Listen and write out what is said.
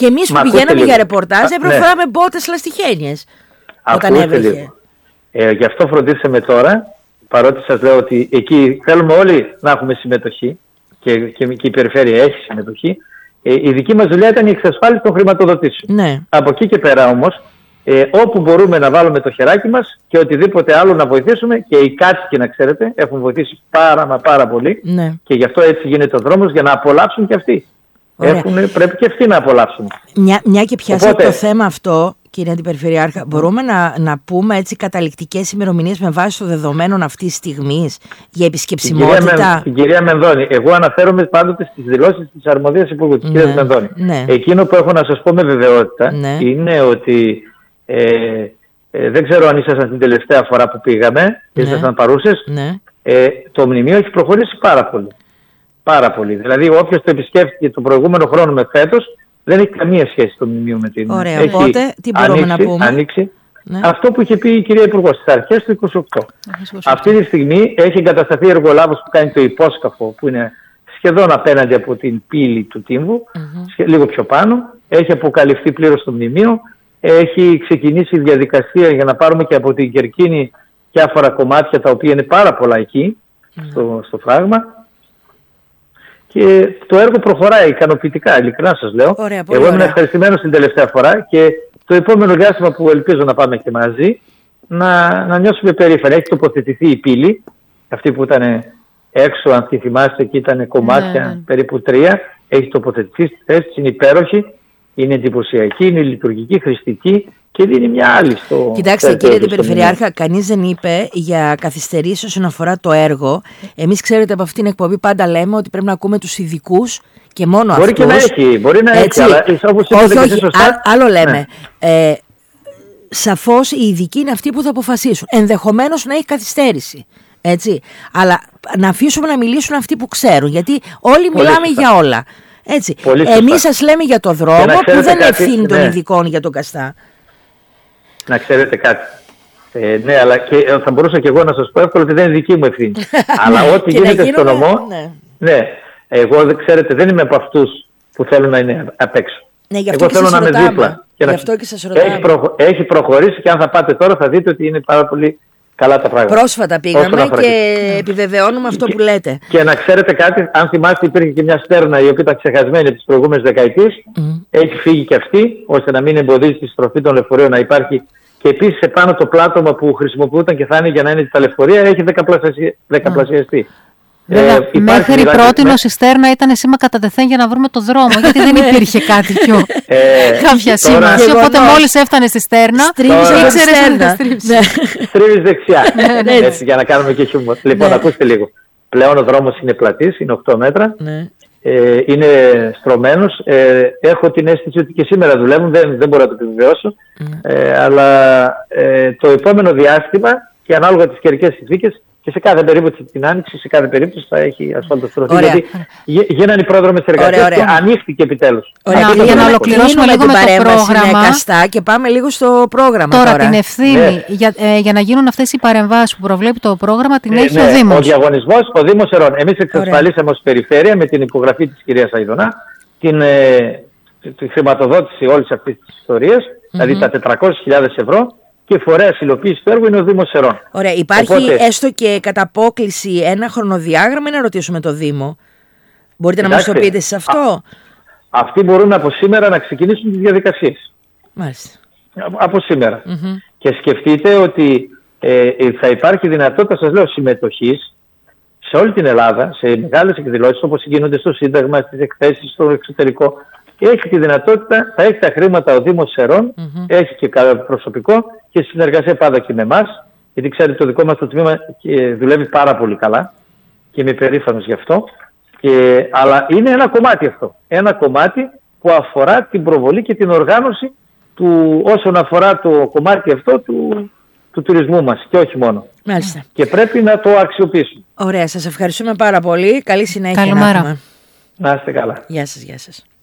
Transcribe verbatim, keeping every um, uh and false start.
Και εμείς που πηγαίναμε για ρεπορτάζ έπρεπε να φοράμε μπότες λαστιχένιες όταν έβρεχε. Ε, γι' αυτό φροντίσαμε τώρα, παρότι σας λέω ότι εκεί θέλουμε όλοι να έχουμε συμμετοχή και, και, και η περιφέρεια έχει συμμετοχή. Ε, η δική μας δουλειά ήταν η εξασφάλιση των χρηματοδοτήσεων. Ναι. Από εκεί και πέρα όμως, ε, όπου μπορούμε να βάλουμε το χεράκι μας και οτιδήποτε άλλο να βοηθήσουμε, και οι κάτοικοι, να ξέρετε, έχουν βοηθήσει πάρα μα πάρα πολύ. Ναι. Και γι' αυτό έτσι γίνεται ο δρόμος, για να απολαύσουν και αυτοί. Έχουν, πρέπει και αυτοί να απολαύσουν. Μια, μια και πιάσατε Οπότε, το θέμα αυτό, κύριε Αντιπεριφερειάρχα, μπορούμε να, να πούμε έτσι καταληκτικές ημερομηνίες με βάση των δεδομένων αυτής της στιγμής για επισκεψιμότητα? Την κυρία, την κυρία Μενδώνη, εγώ αναφέρομαι πάντοτε στις δηλώσεις της αρμοδίας υπουργού, της ναι, κυρίας Μενδώνη. Ναι. Εκείνο που έχω να σας πω με βεβαιότητα ναι. είναι ότι ε, ε, δεν ξέρω αν ήσασταν την τελευταία φορά που πήγαμε, ναι. ήσασταν παρούσες, ναι. ε, το μνημείο έχει προχωρήσει πάρα πολύ. Πάρα πολύ. Δηλαδή, όποιος το επισκέφτηκε τον προηγούμενο χρόνο με φέτος, δεν έχει καμία σχέση το μνημείο με την. Ωραία, έχει οπότε τι μπορούμε ανοίξει, να πούμε. Ανοίξει ναι. αυτό που είχε πει η κυρία Υπουργός στις αρχές του είκοσι οκτώ. Αυτή τη στιγμή έχει εγκατασταθεί εργολάβος που κάνει το υπόσκαφο, που είναι σχεδόν απέναντι από την πύλη του Τύμβου, mm-hmm. λίγο πιο πάνω. Έχει αποκαλυφθεί πλήρως το μνημείο. Έχει ξεκινήσει η διαδικασία για να πάρουμε και από την Κερκίνη διάφορα κομμάτια, τα οποία είναι πάρα πολλά εκεί, mm-hmm. στο, στο φράγμα. Και το έργο προχωράει ικανοποιητικά, ειλικρινά σας λέω. Ωραία, Εγώ ήμουν ωραία. ευχαριστημένος την τελευταία φορά και το επόμενο διάστημα που ελπίζω να πάμε και μαζί, να, να νιώσουμε περήφανα. Έχει τοποθετηθεί η πύλη, αυτή που ήταν έξω, αν τη θυμάστε, και ήταν κομμάτια ναι. περίπου τρία. Έχει τοποθετηθεί στη θέση της, είναι υπέροχη, είναι εντυπωσιακή, είναι λειτουργική, χρηστική. Και δίνει μια άλλη στο. Κοιτάξτε, κύριε την Περιφερειάρχα, κανείς δεν είπε για καθυστερήσεις όσον αφορά το έργο. Εμείς, ξέρετε, από αυτήν την εκπομπή πάντα λέμε ότι πρέπει να ακούμε τους ειδικούς και μόνο μπορεί αυτούς. Μπορεί και να έχει, μπορεί να έτσι, έχει, αλλά όπως όχι, όχι, σωστά, α, άλλο λέμε. Ναι. Ε, σαφώς οι ειδικοί είναι αυτοί που θα αποφασίσουν. Ενδεχομένως να έχει καθυστέρηση. Έτσι. Αλλά να αφήσουμε να μιλήσουν αυτοί που ξέρουν. Γιατί όλοι πολύ μιλάμε σωστά. για όλα. Έτσι. Εμείς σας λέμε για το δρόμο που δεν είναι ευθύνη των ναι. ειδικών για τον Καστά. Να ξέρετε κάτι. Ε, ναι, αλλά και, θα μπορούσα και εγώ να σας πω εύκολα ότι δεν είναι δική μου ευθύνη. Αλλά ό,τι γίνεται στο νομό, ναι. ναι, εγώ δεν ξέρετε, δεν είμαι από αυτούς που θέλουν να είναι απ' έξω. Ναι, γι' αυτό εγώ θέλω να είμαι δίπλα. Και γι' αυτό και σας ρωτάμε. Έχει, προχω... έχει προχωρήσει και αν θα πάτε τώρα θα δείτε ότι είναι πάρα πολύ καλά τα πράγματα. Πρόσφατα πήγαμε και επιβεβαιώνουμε αυτό και, που λέτε. Και να ξέρετε κάτι, αν θυμάστε, υπήρχε και μια στέρνα η οποία ήταν ξεχασμένη από τις προηγούμενες δεκαετίες. Mm. Έχει φύγει και αυτή, ώστε να μην εμποδίζει τη στροφή των λεωφορείων να υπάρχει. Και επίσης επάνω το πλάτωμα που χρησιμοποιούταν και θα είναι για να είναι τα λεωφορεία έχει δεκαπλασιαστεί. δεκαπλασιαστεί. Βέβαια, ε, μέχρι δηλαδή, πρώτη με... η στέρνα ήταν σήμα κατά τεθέν για να βρούμε το δρόμο, γιατί δεν υπήρχε κάτι πιο ε, κάποια σήμανση. Οπότε μόλις έφτανε στη στέρνα, ήξερες ότι θα στρίψει. Στρίβεις δεξιά. Έτσι, για να κάνουμε και χιούμορ. Λοιπόν, ακούστε λίγο. Πλέον ο δρόμος είναι πλατής, είναι οκτώ μέτρα. Ε, είναι στρωμένος. Ε, έχω την αίσθηση ότι και σήμερα δουλεύουν, δεν, δεν μπορώ να το επιβεβαιώσω. Mm. Ε, αλλά ε, το επόμενο διάστημα και ανάλογα τις καιρικές συνθήκες και σε κάθε περίπτωση την άνοιξη, σε κάθε περίπτωση θα έχει ασφαλτοστρωθεί. Γιατί γίνανε οι πρόδρομες εργασίες και ανοίχθηκε επιτέλους. Ωραία, για να ολοκληρώσουμε λίγο με το πρόγραμμα. Καστά και πάμε λίγο στο πρόγραμμα τώρα. Τώρα την ευθύνη ναι. για, ε, για να γίνουν αυτές οι παρεμβάσεις που προβλέπει το πρόγραμμα την ε, έχει ναι, ο Δήμος. Ο διαγωνισμός, ο Δήμος Ερών. Εμείς εξασφαλίσαμε ως περιφέρεια με την υπογραφή της κυρίας Αϊδονά την ε, τη χρηματοδότηση όλης αυτής της ιστορίας, mm-hmm. δηλαδή τα τετρακόσιες χιλιάδες ευρώ. Και φορέας υλοποίησης του έργου είναι ο Δήμος Ερών. Ωραία. Υπάρχει Οπότε, έστω και κατά απόκληση ένα χρονοδιάγραμμα να ρωτήσουμε το Δήμο. Μπορείτε εντάξει, να μας το πείτε σε αυτό. Α, αυτοί μπορούν από σήμερα να ξεκινήσουν τις διαδικασίες. Μάλιστα. Από σήμερα. Mm-hmm. Και σκεφτείτε ότι ε, θα υπάρχει δυνατότητα, σας λέω, συμμετοχής σε όλη την Ελλάδα, σε μεγάλες εκδηλώσεις όπως γίνονται στο Σύνταγμα, στις εκθέσεις, στο εξωτερικό. Έχει τη δυνατότητα, θα έχει τα χρήματα ο Δήμος Ερών, mm-hmm. έχει και προσωπικό και συνεργασία πάντα και με εμάς, γιατί ξέρετε το δικό μας το τμήμα δουλεύει πάρα πολύ καλά και είμαι περήφανος γι' αυτό. Και, αλλά είναι ένα κομμάτι αυτό. Ένα κομμάτι που αφορά την προβολή και την οργάνωση του, όσον αφορά το κομμάτι αυτό του, του τουρισμού μας και όχι μόνο. Μάλιστα. Και πρέπει να το αξιοποιήσουμε. Ωραία, σας ευχαριστούμε πάρα πολύ. Καλή συνέχεια. Καλημέρα. Να είστε καλά. Γεια σας, γεια σας.